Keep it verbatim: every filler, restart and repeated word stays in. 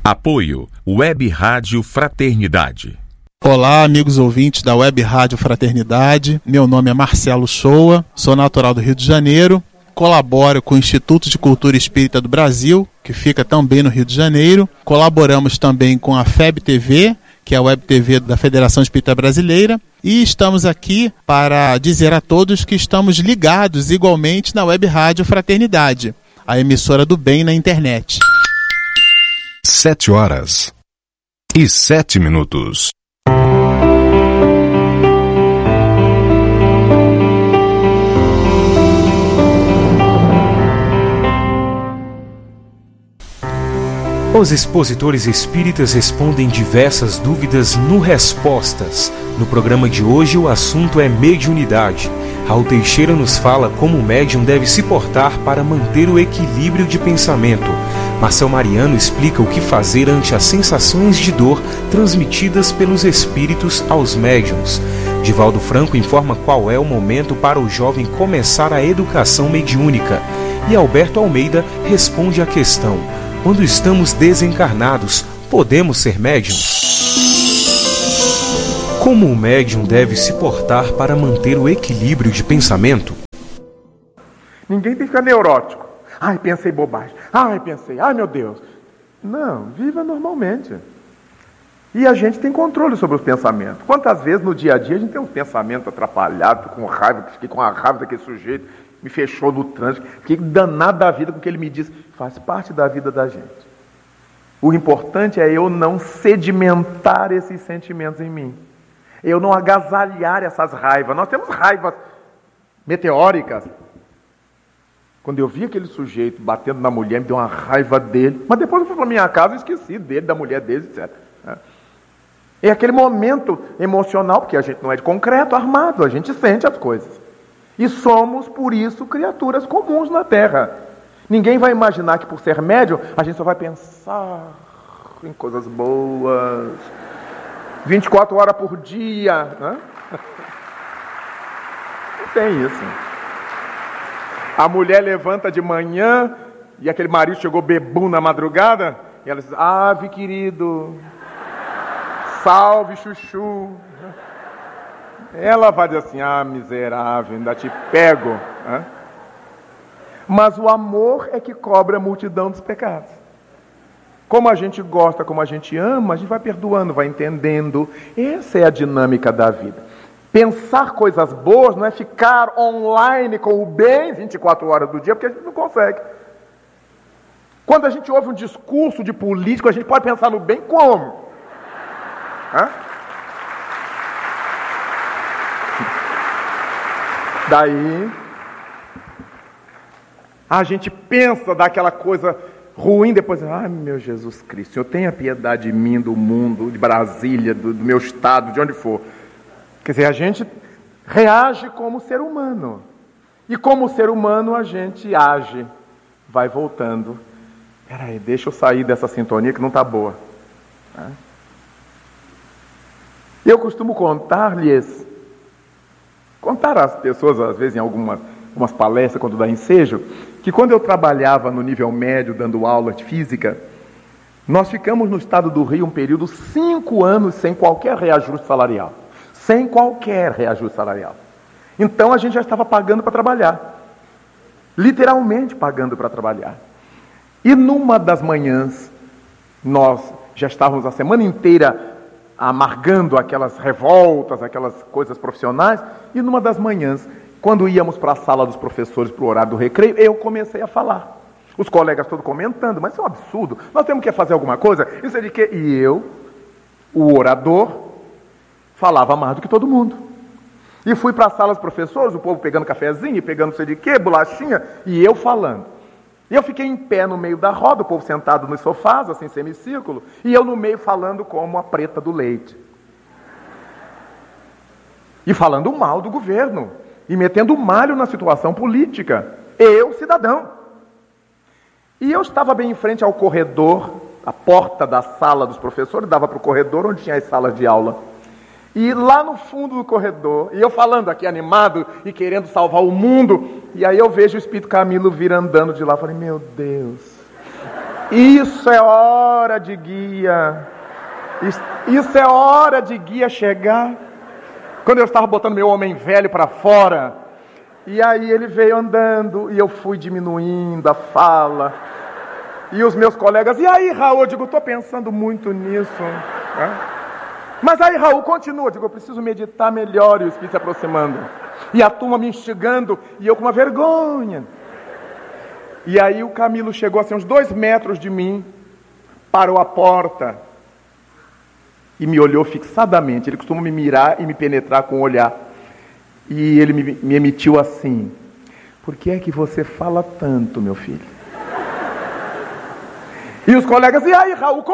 Apoio Web Rádio Fraternidade. Olá, amigos ouvintes da Web Rádio Fraternidade. Meu nome é Marcelo Shoa, sou natural do Rio de Janeiro, colaboro com o Instituto de Cultura Espírita do Brasil, que fica também no Rio de Janeiro. Colaboramos também com a F E B T V, que é a Web T V da Federação Espírita Brasileira. E estamos aqui para dizer a todos que estamos ligados igualmente na Web Rádio Fraternidade, a emissora do bem na internet. Sete horas e sete minutos. Os expositores espíritas respondem diversas dúvidas no Respostas. No programa de hoje o assunto é mediunidade. Raul Teixeira nos fala como o médium deve se portar para manter o equilíbrio de pensamento. Marcel Mariano explica o que fazer ante as sensações de dor transmitidas pelos espíritos aos médiuns. Divaldo Franco informa qual é o momento para o jovem começar a educação mediúnica. E Alberto Almeida responde à questão: quando estamos desencarnados, podemos ser médiums? Como o médium deve se portar para manter o equilíbrio de pensamento? Ninguém tem que ficar neurótico. Ai, pensei bobagem. Ai, pensei. Ai, meu Deus. Não, viva normalmente. E a gente tem controle sobre os pensamentos. Quantas vezes no dia a dia a gente tem um pensamento atrapalhado, com raiva, fiquei com a raiva daquele sujeito, me fechou no trânsito, fiquei danado da vida com o que ele me disse. Faz parte da vida da gente. O importante é eu não sedimentar esses sentimentos em mim. Eu não agasalhar essas raivas. Nós temos raivas meteóricas. Quando eu vi aquele sujeito batendo na mulher, me deu uma raiva dele. Mas depois eu fui para minha casa e esqueci dele, da mulher dele, etcétera. É aquele momento emocional, porque a gente não é de concreto, armado, a gente sente as coisas. E somos, por isso, criaturas comuns na Terra. Ninguém vai imaginar que, por ser médium, a gente só vai pensar em coisas boas, vinte e quatro horas por dia. Né? Não tem isso. A mulher levanta de manhã e aquele marido chegou bebum na madrugada e ela diz: ave querido, salve chuchu. Ela vai dizer assim: ah, miserável, ainda te pego. Né? Mas o amor é que cobre a multidão dos pecados. Como a gente gosta, como a gente ama, a gente vai perdoando, vai entendendo. Essa é a dinâmica da vida. Pensar coisas boas não é ficar online com o bem vinte e quatro horas do dia, porque a gente não consegue. Quando a gente ouve um discurso de político, a gente pode pensar no bem como? Hã? Daí, a gente pensa daquela coisa ruim, depois, ai meu Jesus Cristo, Senhor, tenha piedade de mim, do mundo, de Brasília, do, do meu estado, de onde for. Quer dizer, a gente reage como ser humano. E como ser humano a gente age. Vai voltando. Peraí, deixa eu sair dessa sintonia que não está boa. Eu costumo contar-lhes, contar às pessoas, às vezes em algumas, algumas palestras, quando dá ensejo, que quando eu trabalhava no nível médio, dando aula de física, nós ficamos no estado do Rio um período, cinco anos, sem qualquer reajuste salarial. Sem qualquer reajuste salarial. Então a gente já estava pagando para trabalhar. Literalmente pagando para trabalhar. E numa das manhãs, nós já estávamos a semana inteira amargando aquelas revoltas, aquelas coisas profissionais, e numa das manhãs, quando íamos para a sala dos professores para o horário do recreio, eu comecei a falar. Os colegas todos comentando: mas isso é um absurdo, nós temos que fazer alguma coisa, isso é de quê? E eu, o orador, falava mais do que todo mundo. E fui para a sala dos professores, o povo pegando cafezinho, pegando não sei de quê, bolachinha, e eu falando. E eu fiquei em pé no meio da roda, o povo sentado nos sofás, assim, semicírculo, e eu no meio falando como a preta do leite. E falando mal do governo, e metendo malho na situação política. Eu, cidadão. E eu estava bem em frente ao corredor, a porta da sala dos professores, dava para o corredor onde tinha as salas de aula. E lá no fundo do corredor, e eu falando aqui animado e querendo salvar o mundo, e aí eu vejo o Espírito Camilo vir andando de lá, falei: meu Deus, Isso é hora de guia. Isso, isso é hora de guia chegar. Quando eu estava botando meu homem velho para fora, e aí ele veio andando, e eu fui diminuindo a fala. E os meus colegas, e aí, Raul? Eu digo, estou pensando muito nisso. Né? Mas aí, Raul, continua. Eu digo, eu preciso meditar melhor, e o Espírito se aproximando. E a turma me instigando, e eu com uma vergonha. E aí o Camilo chegou assim, uns dois metros de mim, parou a porta e me olhou fixadamente. Ele costuma me mirar e me penetrar com o olhar. E ele me, me emitiu assim: por que é que você fala tanto, meu filho? E os colegas, e aí, Raul?